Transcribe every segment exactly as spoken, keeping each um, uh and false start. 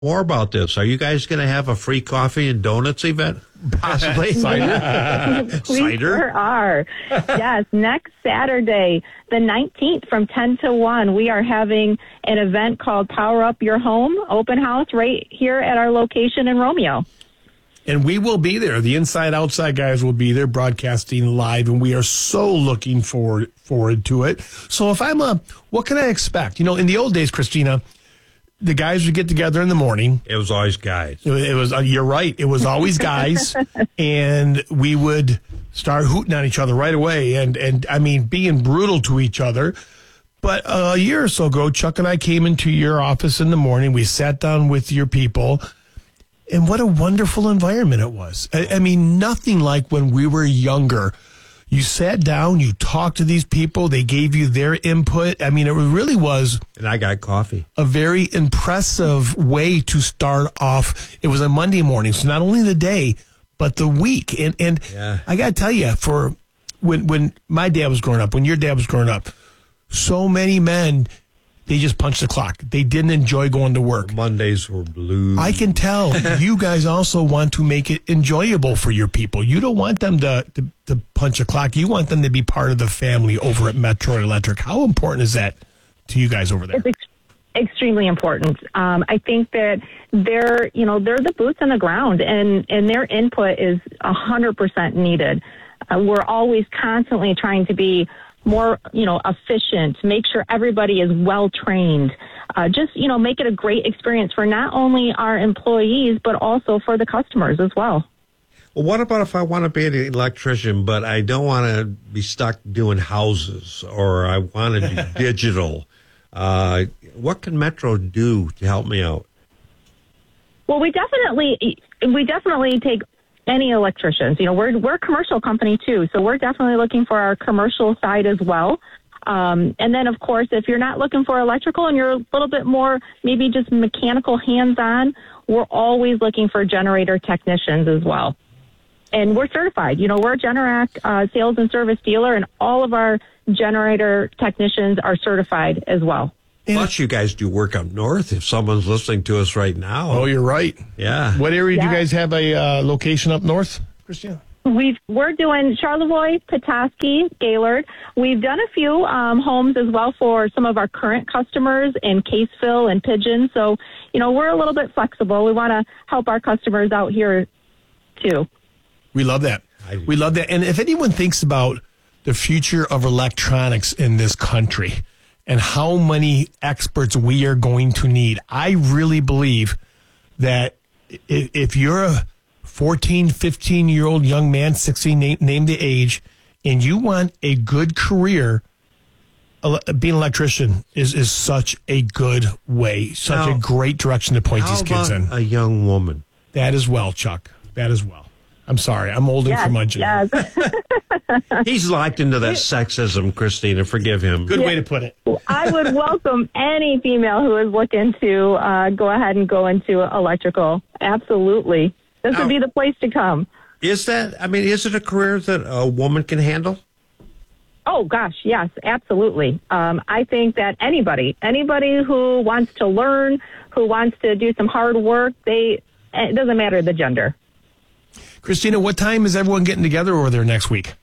more about this. Are you guys going to have a free coffee and donuts event? Possibly. Cider. We Cider? sure are. Yes, next Saturday, the nineteenth from ten to one, we are having an event called Power Up Your Home Open House right here at our location in Romeo. And we will be there. The Inside Outside guys will be there broadcasting live, and we are so looking forward forward to it. So if I'm a, what can I expect? You know, in the old days, Christina, the guys would get together in the morning. It was always guys. It was, it was uh, you're right. It was always guys, and we would start hooting on each other right away, and and I mean being brutal to each other. But a year or so ago, Chuck and I came into your office in the morning. We sat down with your people, and what a wonderful environment it was. I, I mean, nothing like when we were younger. You sat down, you talked to these people, they gave you their input. I mean, it really was And I got coffee. a very impressive way to start off. It was a Monday morning, so not only the day, but the week. And and Yeah. I got to tell you, for when when my dad was growing up, when your dad was growing up, so many men, they just punched the clock. They didn't enjoy going to work. Mondays were blue. I can tell you guys also want to make it enjoyable for your people. You don't want them to, to, to punch a clock. You want them to be part of the family over at Metro Electric. How important is that to you guys over there? It's ex- extremely important. Um, I think that they're, you know, they're the boots on the ground, and, and their input is one hundred percent needed. Uh, we're always constantly trying to be more, you know, efficient, make sure everybody is well trained, uh, just, you know, make it a great experience for not only our employees, but also for the customers as well. Well, what about if I want to be an electrician, but I don't want to be stuck doing houses, or I want to do digital? Uh, what can Metro do to help me out? Well, we definitely, we definitely take any electricians. You know, we're we're a commercial company too, so we're definitely looking for our commercial side as well. Um, and then, of course, if you're not looking for electrical and you're a little bit more maybe just mechanical hands-on, we're always looking for generator technicians as well. And we're certified. You know, we're a Generac uh, sales and service dealer, and all of our generator technicians are certified as well. Plus, you guys do work up north if someone's listening to us right now. Oh, you're right. Yeah. What area do Yeah. you guys have a uh, location up north, Christina? We've, we're doing Charlevoix, Petoskey, Gaylord. We've done a few um, homes as well for some of our current customers in Caseville and Pigeon. So, you know, we're a little bit flexible. We want to help our customers out here, too. We love that. I do. We love that. And if anyone thinks about the future of electronics in this country and how many experts we are going to need, I really believe that if, if you're a fourteen, fifteen-year-old young man, sixteen, name, name the age, and you want a good career, ele- being an electrician is, is such a good way, such Now, a great direction to point How these kids about in. a young woman? That as well, Chuck. That as well. I'm sorry. I'm old and Yes, curmudgeon. yes. He's locked into that sexism, Christina. Forgive him. Good way to put it. I would welcome any female who is looking to uh, go ahead and go into electrical. Absolutely. This Now- would be the place to come. Is that, I mean, is it a career that a woman can handle? Oh, gosh, yes, absolutely. Um, I think that anybody, anybody who wants to learn, who wants to do some hard work, they it doesn't matter the gender. Christina, what time is everyone getting together over there next week?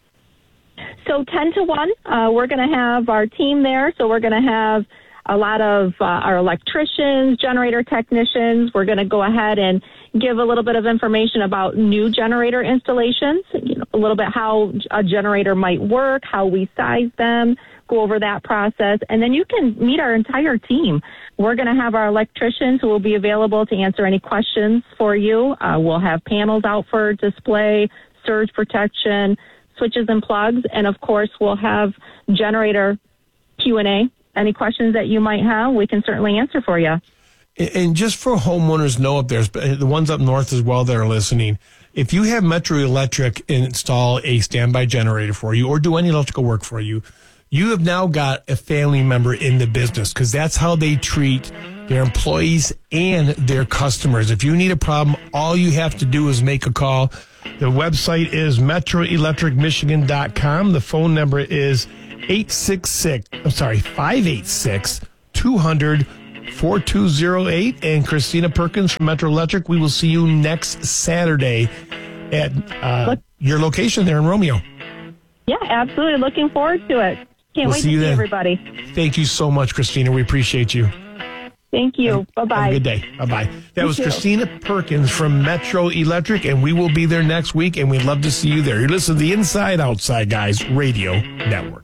So ten to one, uh, we're going to have our team there. So we're going to have a lot of uh, our electricians, generator technicians. We're going to go ahead and give a little bit of information about new generator installations, you know, a little bit how a generator might work, how we size them, go over that process. And then you can meet our entire team. We're going to have our electricians who will be available to answer any questions for you. Uh, we'll have panels out for display, surge protection, switches and plugs. And, of course, we'll have generator Q and A. Any questions that you might have, we can certainly answer for you. And just for homeowners know up there, the ones up north as well that are listening, if you have Metro Electric install a standby generator for you or do any electrical work for you, you have now got a family member in the business, because that's how they treat their employees and their customers. If you need a problem, all you have to do is make a call. The website is metro electric michigan dot com. The phone number is eight six six, I'm sorry, five eight six, two hundred, four two zero eight. And Christina Perkins from Metro Electric, we will see you next Saturday at uh, your location there in Romeo. Yeah, absolutely. Looking forward to it. Can't We'll wait see to you see then. everybody. Thank you so much, Christina. We appreciate you. Thank you. Bye-bye. Have a good day. Bye-bye. That was too. Christina Perkins from Metro Electric, and we will be there next week, and we'd love to see you there. You're listening to the Inside Outside Guys Radio Network.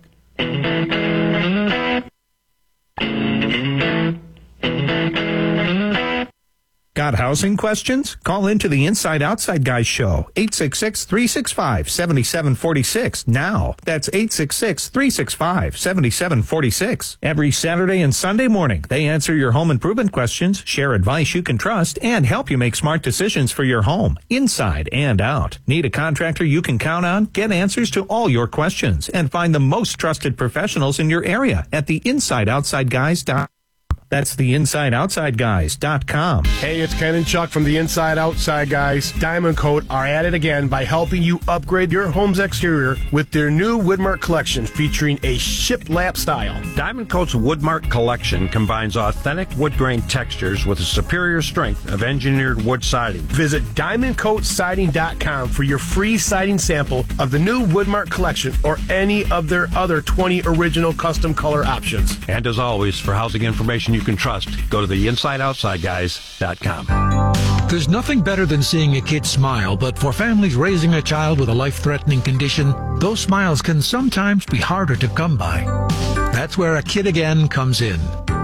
Got housing questions? Call into the Inside Outside Guys show, eight six six, three six five, seven seven four six now. That's eight six six, three six five, seven seven four six. Every Saturday and Sunday morning, they answer your home improvement questions, share advice you can trust, and help you make smart decisions for your home, inside and out. Need a contractor you can count on? Get answers to all your questions and find the most trusted professionals in your area at the inside outside guys dot com. That's the inside outside guys dot com. Hey, it's Ken and Chuck from the Inside Outside Guys. Diamond Coat are at it again by helping you upgrade your home's exterior with their new Woodmark collection featuring a shiplap style. Diamond Coat's Woodmark collection combines authentic wood grain textures with a superior strength of engineered wood siding. Visit diamond coat siding dot com for your free siding sample of the new Woodmark collection or any of their other twenty original custom color options. And as always, for housing information you can trust, go to the inside outside guys dot com. There's nothing better than seeing a kid smile, but for families raising a child with a life-threatening condition, those smiles can sometimes be harder to come by. That's where A Kid Again comes in.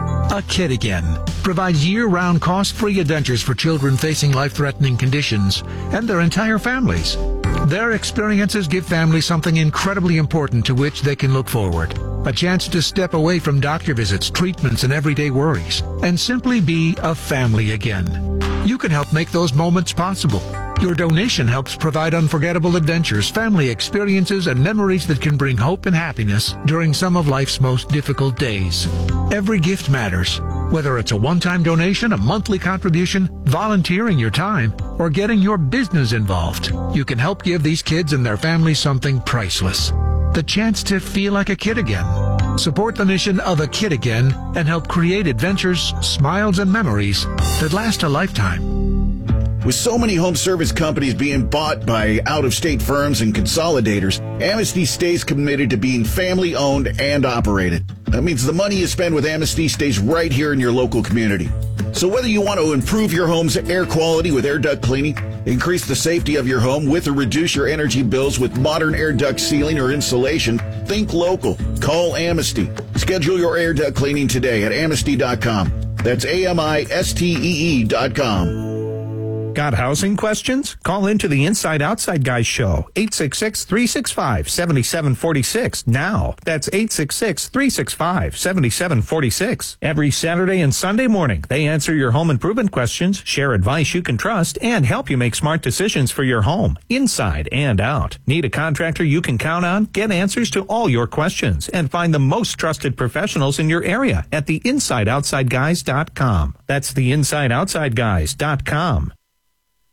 A Kid Again provides year-round cost-free adventures for children facing life-threatening conditions and their entire families. Their experiences give families something incredibly important to which they can look forward. A chance to step away from doctor visits, treatments, and everyday worries, and simply be a family again. You can help make those moments possible. Your donation helps provide unforgettable adventures, family experiences, and memories that can bring hope and happiness during some of life's most difficult days. Every gift matters, whether it's a one-time donation, a monthly contribution, volunteering your time, or getting your business involved. You can help give these kids and their families something priceless. The chance to feel like a kid again. Support the mission of A Kid Again and help create adventures, smiles, and memories that last a lifetime. With so many home service companies being bought by out-of-state firms and consolidators, Amnesty stays committed to being family-owned and operated. That means the money you spend with Amnesty stays right here in your local community. So whether you want to improve your home's air quality with air duct cleaning, increase the safety of your home with or reduce your energy bills with modern air duct sealing or insulation, think local. Call Amnesty. Schedule your air duct cleaning today at amnesty dot com. That's A M I S T E E dot com. Got housing questions? Call into the Inside Outside Guys show, eight six six, three six five, seven seven four six now. That's eight six six, three six five, seven seven four six. Every Saturday and Sunday morning, they answer your home improvement questions, share advice you can trust, and help you make smart decisions for your home, inside and out. Need a contractor you can count on? Get answers to all your questions and find the most trusted professionals in your area at the inside outside guys dot com. That's the inside outside guys dot com.